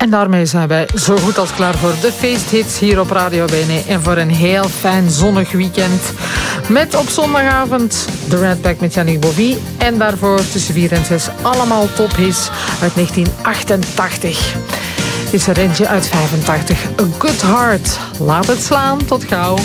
En daarmee zijn wij zo goed als klaar voor de feesthits hier op Radio Bene. En voor een heel fijn zonnig weekend. Met op zondagavond de Rat Pack met Yannick Bovie. En daarvoor tussen 4 en 6 allemaal tophits uit 1988. Dit is een rentje uit 85. A Good Heart. Laat het slaan. Tot gauw.